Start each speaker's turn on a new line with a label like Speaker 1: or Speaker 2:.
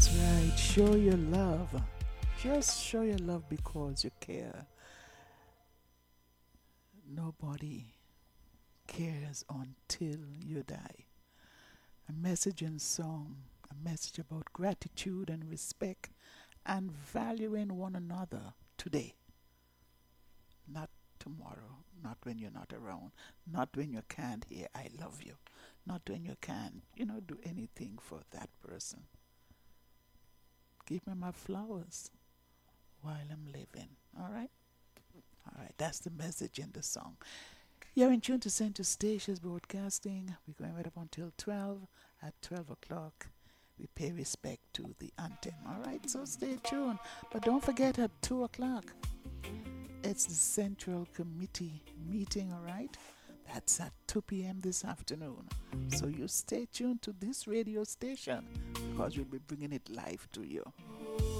Speaker 1: Right, show your love. Just show your love because you care. Nobody cares until you die. A message in song, a message about gratitude and respect and valuing one another today, not tomorrow, not when you're not around, not when you can't hear I love you, not when you can't, do anything for that person. Give me my flowers while I'm living. All right? All right, that's the message in the song. You're in tune to Center Stations Broadcasting. We're going right up until 12. At 12 o'clock, we pay respect to the anthem. All right, so stay tuned. But don't forget at 2 o'clock, it's the Central Committee meeting, all right? That's at 2 p.m. this afternoon. So you stay tuned to this radio station because we'll be bringing it live to you.